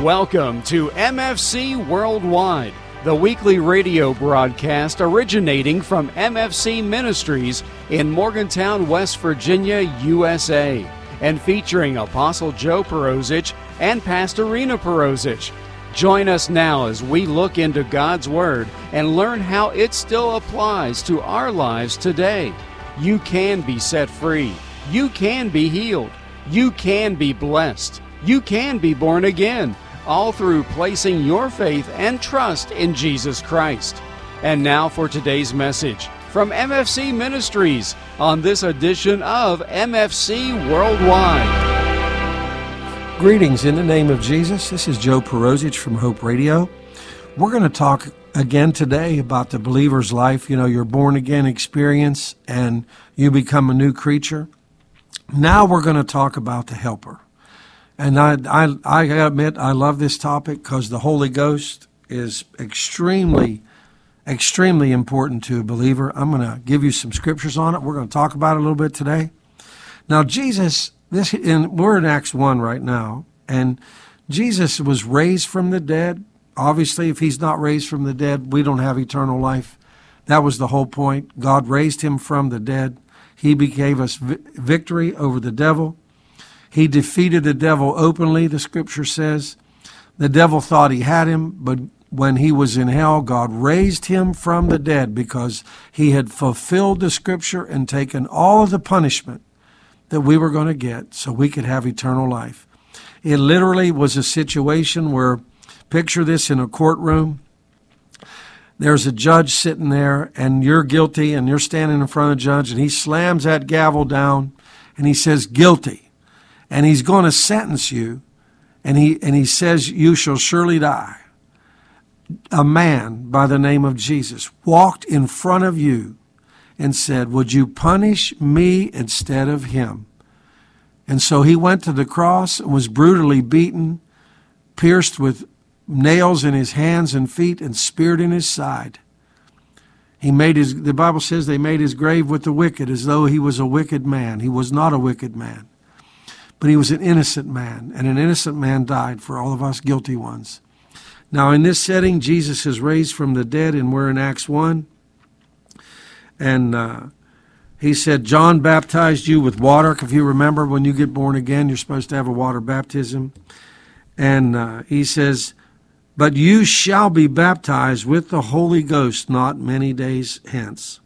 Welcome to MFC Worldwide, the weekly radio broadcast originating from MFC Ministries in Morgantown, West Virginia, USA, and featuring Apostle Joe Perosic and Pastor Rena Perosic. Join us now as we look into God's Word and learn how it still applies to our lives today. You can be set free. You can be healed. You can be blessed. You can be born again, all through placing your faith and trust in Jesus Christ. And now for today's message from MFC Ministries on this edition of MFC Worldwide. Greetings in the name of Jesus. This is Joe Perosic from Hope Radio. We're going to talk again today about the believer's life, your born-again experience, and you become a new creature. Now we're going to talk about the helper. And I gotta admit, I love this topic because the Holy Ghost is extremely, extremely important to a believer. I'm going to give you some scriptures on it. We're going to talk about it a little bit today. Now, Jesus, we're in Acts 1 right now, and Jesus was raised from the dead. Obviously, if he's not raised from the dead, we don't have eternal life. That was the whole point. God raised him from the dead. He gave us victory over the devil. He defeated the devil openly, the scripture says. The devil thought he had him, but when he was in hell, God raised him from the dead because he had fulfilled the scripture and taken all of the punishment that we were going to get so we could have eternal life. It literally was a situation where, picture this in a courtroom. There's a judge sitting there, and you're guilty, and you're standing in front of the judge, and he slams that gavel down, and he says, guilty. And he's going to sentence you, and he says, you shall surely die. A man by the name of Jesus walked in front of you and said, would you punish me instead of him? And so he went to the cross and was brutally beaten, pierced with nails in his hands and feet and speared in his side. The Bible says they made his grave with the wicked as though he was a wicked man. He was not a wicked man. But he was an innocent man, and an innocent man died for all of us guilty ones. Now, in this setting, Jesus is raised from the dead, and we're in Acts 1. And he said, John baptized you with water. If you remember, when you get born again, you're supposed to have a water baptism. And he says, but you shall be baptized with the Holy Ghost not many days hence.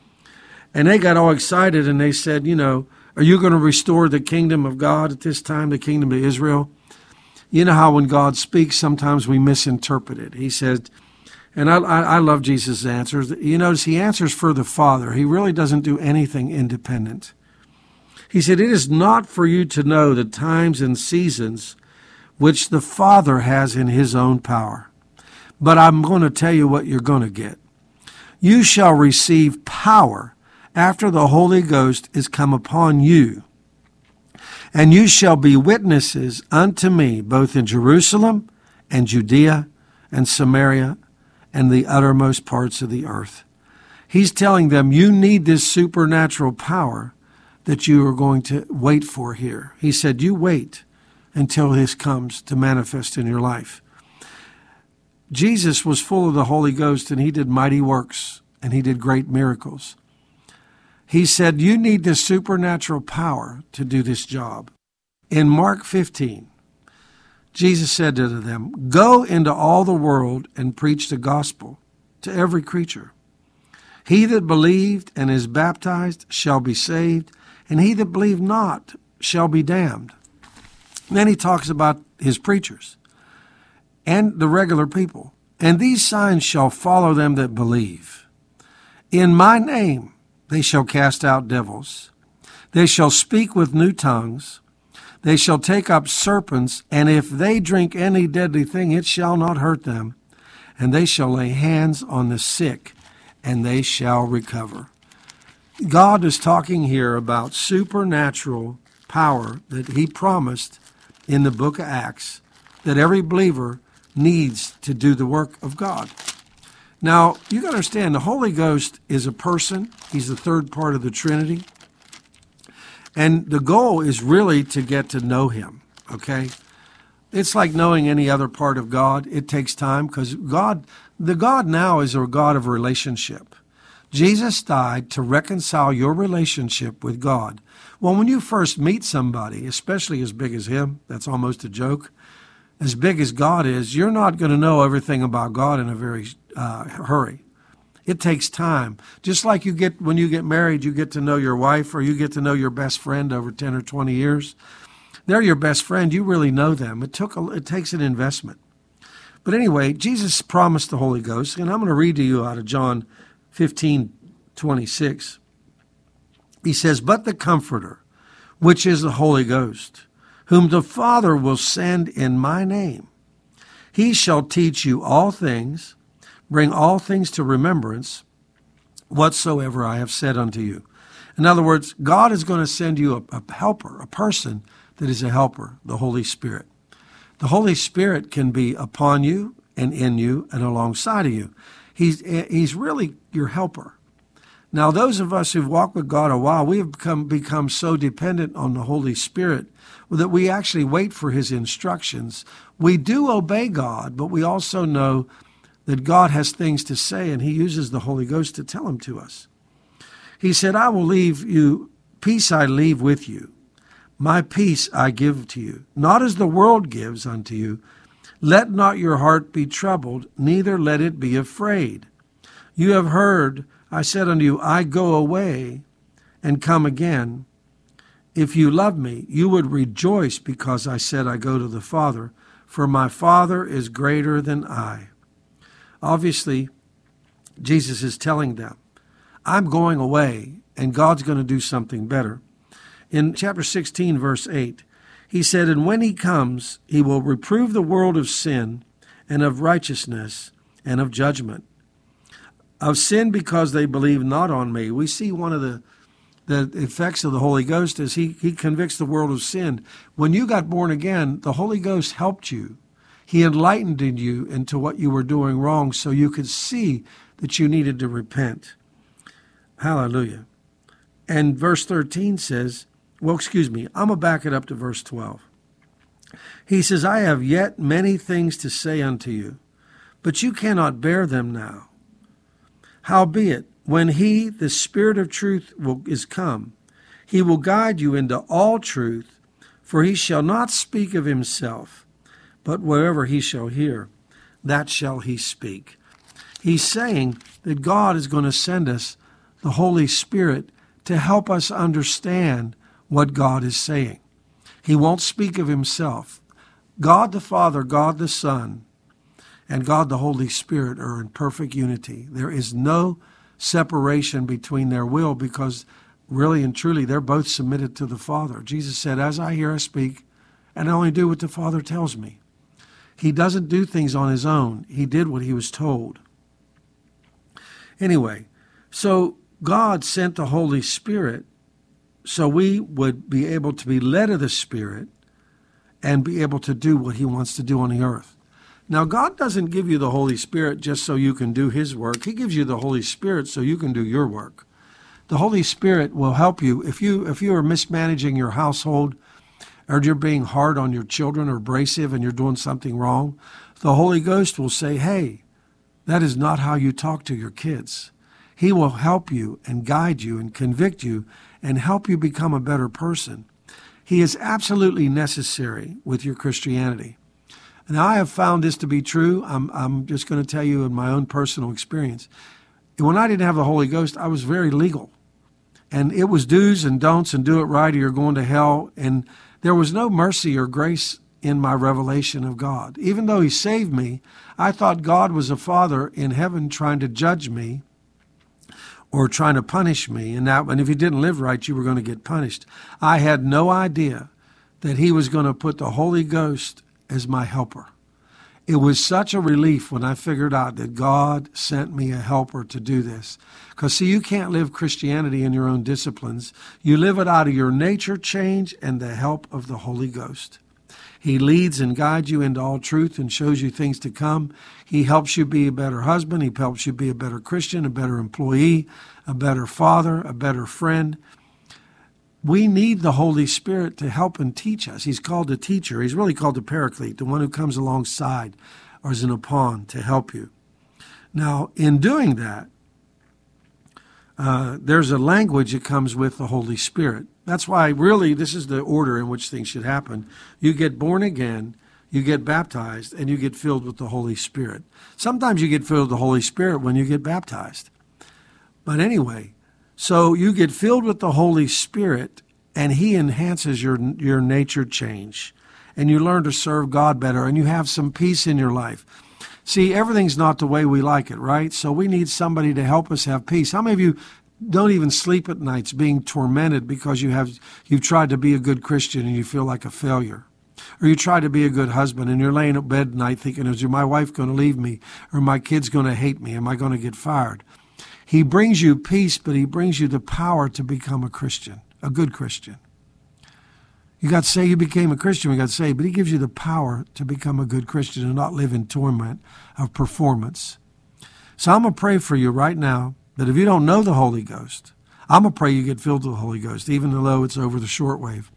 And they got all excited, and they said, are you going to restore the kingdom of God at this time, the kingdom of Israel? You know how when God speaks, sometimes we misinterpret it. He said, and I love Jesus' answers. You notice he answers for the Father. He really doesn't do anything independent. He said, it is not for you to know the times and seasons which the Father has in his own power. But I'm going to tell you what you're going to get. You shall receive power after the Holy Ghost is come upon you, and you shall be witnesses unto me, both in Jerusalem and Judea and Samaria and the uttermost parts of the earth. He's telling them you need this supernatural power that you are going to wait for here. He said, you wait until this comes to manifest in your life. Jesus was full of the Holy Ghost, and he did mighty works, and he did great miracles. He said, you need this supernatural power to do this job. In Mark 15, Jesus said to them, go into all the world and preach the gospel to every creature. He that believed and is baptized shall be saved, and he that believed not shall be damned. And then he talks about his preachers and the regular people. And these signs shall follow them that believe. In my name they shall cast out devils. They shall speak with new tongues. They shall take up serpents, and if they drink any deadly thing, it shall not hurt them. And they shall lay hands on the sick, and they shall recover. God is talking here about supernatural power that he promised in the book of Acts, that every believer needs to do the work of God. Now, you got to understand, the Holy Ghost is a person. He's the third part of the Trinity. And the goal is really to get to know him, okay? It's like knowing any other part of God. It takes time because the God now is a God of relationship. Jesus died to reconcile your relationship with God. Well, when you first meet somebody, especially as big as him, that's almost a joke, as big as God is, you're not going to know everything about God in a very hurry. It takes time. Just like when you get married, you get to know your wife or you get to know your best friend over 10 or 20 years. They're your best friend. You really know them. It takes an investment. But anyway, Jesus promised the Holy Ghost, and I'm going to read to you out of John 15:26. He says, "But the Comforter, which is the Holy Ghost, whom the Father will send in my name, he shall teach you all things, bring all things to remembrance, whatsoever I have said unto you." In other words, God is going to send you a helper, a person that is a helper, the Holy Spirit. The Holy Spirit can be upon you and in you and alongside of you. He's really your helper. Now, those of us who've walked with God a while, we have become so dependent on the Holy Spirit that we actually wait for his instructions. We do obey God, but we also know that God has things to say, and he uses the Holy Ghost to tell them to us. He said, "I will leave you, peace I leave with you. My peace I give to you, not as the world gives unto you. Let not your heart be troubled, neither let it be afraid. You have heard, I said unto you, I go away and come again. If you love me, you would rejoice because I said I go to the Father, for my Father is greater than I." Obviously, Jesus is telling them, I'm going away, and God's going to do something better. In chapter 16, verse 8, he said, "And when he comes, he will reprove the world of sin and of righteousness and of judgment. Of sin because they believe not on me." We see one of the effects of the Holy Ghost is he convicts the world of sin. When you got born again, the Holy Ghost helped you. He enlightened you into what you were doing wrong so you could see that you needed to repent. Hallelujah. And verse 13 says, I'm going to back it up to verse 12. He says, "I have yet many things to say unto you, but you cannot bear them now. Howbeit, when he, the Spirit of truth, is come, he will guide you into all truth, for he shall not speak of himself, but wherever he shall hear, that shall he speak." He's saying that God is going to send us the Holy Spirit to help us understand what God is saying. He won't speak of himself. God the Father, God the Son, and God the Holy Spirit are in perfect unity. There is no separation between their will because really and truly they're both submitted to the Father. Jesus said, "As I hear, I speak, and I only do what the Father tells me." He doesn't do things on his own. He did what he was told. Anyway, so God sent the Holy Spirit so we would be able to be led of the Spirit and be able to do what he wants to do on the earth. Now, God doesn't give you the Holy Spirit just so you can do his work. He gives you the Holy Spirit so you can do your work. The Holy Spirit will help you. If you are mismanaging your household, or you're being hard on your children or abrasive and you're doing something wrong, the Holy Ghost will say, "Hey, that is not how you talk to your kids." He will help you and guide you and convict you and help you become a better person. He is absolutely necessary with your Christianity. And I have found this to be true. I'm just going to tell you in my own personal experience. When I didn't have the Holy Ghost, I was very legal. And it was do's and don'ts and do it right or you're going to hell. And there was no mercy or grace in my revelation of God. Even though he saved me, I thought God was a father in heaven trying to judge me or trying to punish me. And if you didn't live right, you were going to get punished. I had no idea that he was going to put the Holy Ghost as my helper. It was such a relief when I figured out that God sent me a helper to do this. Because, see, you can't live Christianity in your own disciplines. You live it out of your nature change and the help of the Holy Ghost. He leads and guides you into all truth and shows you things to come. He helps you be a better husband. He helps you be a better Christian, a better employee, a better father, a better friend. we need the Holy Spirit to help and teach us. He's called a teacher. He's really called the paraclete, the one who comes alongside or is in a pond to help you. Now, in doing that, there's a language that comes with the Holy Spirit. That's why really this is the order in which things should happen. You get born again, you get baptized, and you get filled with the Holy Spirit. Sometimes you get filled with the Holy Spirit when you get baptized. But anyway, so you get filled with the Holy Spirit, and He enhances your nature change. And you learn to serve God better, and you have some peace in your life. See, everything's not the way we like it, right? So we need somebody to help us have peace. How many of you don't even sleep at nights being tormented because you've tried to be a good Christian and you feel like a failure? Or you try to be a good husband and you're laying at bed at night thinking, is my wife going to leave me? Or my kid's going to hate me? Am I going to get fired? He brings you peace, but He brings you the power to become a Christian, a good Christian. You got to say you became a Christian, we got to say, but He gives you the power to become a good Christian and not live in torment of performance. So I'm going to pray for you right now that if you don't know the Holy Ghost, I'm going to pray you get filled with the Holy Ghost, even though it's over the shortwave.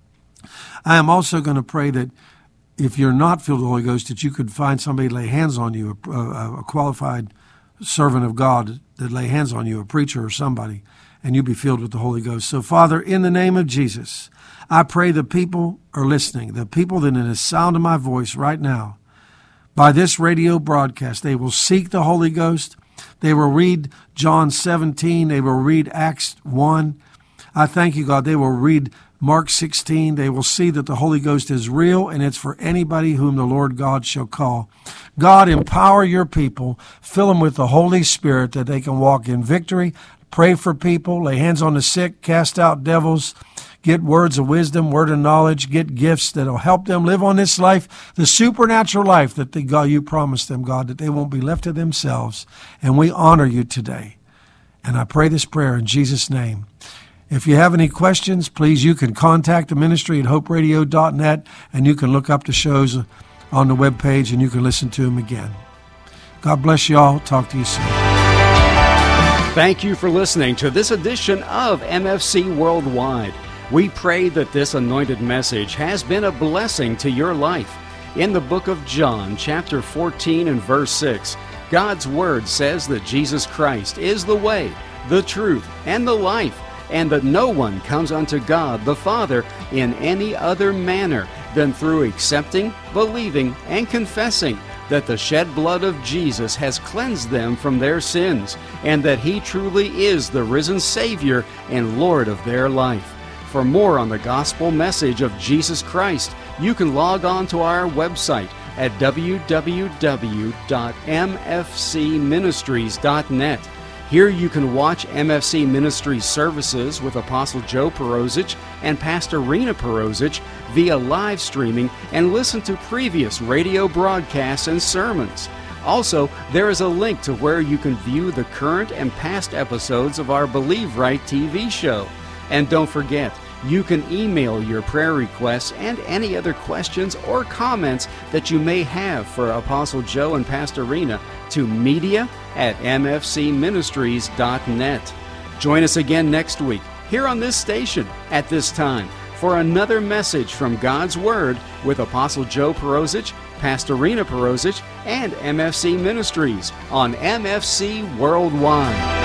I am also going to pray that if you're not filled with the Holy Ghost, that you could find somebody to lay hands on you, a qualified servant of God that lay hands on you, a preacher or somebody, and you be filled with the Holy Ghost. So, Father, in the name of Jesus, I pray the people are listening, the people that in the sound of my voice right now, by this radio broadcast, they will seek the Holy Ghost. They will read John 17. They will read Acts 1. I thank you, God. They will read Mark 16. They will see that the Holy Ghost is real, and it's for anybody whom the Lord God shall call. God, empower your people. Fill them with the Holy Spirit that they can walk in victory. Pray for people. Lay hands on the sick. Cast out devils. Get words of wisdom, word of knowledge. Get gifts that will help them live on this life, the supernatural life that God, you promised them, God, that they won't be left to themselves. And we honor you today. And I pray this prayer in Jesus' name. If you have any questions, please, you can contact the ministry at hoperadio.net, and you can look up the shows on the webpage, and you can listen to them again. God bless you all. Talk to you soon. Thank you for listening to this edition of MFC Worldwide. We pray that this anointed message has been a blessing to your life. In the book of John, chapter 14 and verse 6, God's Word says that Jesus Christ is the way, the truth, and the life, and that no one comes unto God the Father in any other manner than through accepting, believing, and confessing that the shed blood of Jesus has cleansed them from their sins, and that He truly is the risen Savior and Lord of their life. For more on the gospel message of Jesus Christ, you can log on to our website at www.mfcministries.net. Here you can watch MFC Ministries services with Apostle Joe Perosic and Pastor Rena Perosic via live streaming and listen to previous radio broadcasts and sermons. Also, there is a link to where you can view the current and past episodes of our Believe Right TV show. And don't forget, you can email your prayer requests and any other questions or comments that you may have for Apostle Joe and Pastor Rena to media@mfcministries.net. Join us again next week here on this station at this time for another message from God's Word with Apostle Joe Perosic, Pastor Rena Perosic, and MFC Ministries on MFC Worldwide.